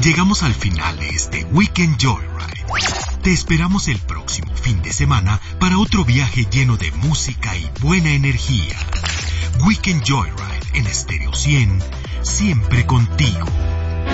Llegamos al final de este Weekend Joyride. Te esperamos el próximo fin de semana para otro viaje lleno de música y buena energía. Weekend Joyride en Stereo 100, siempre contigo.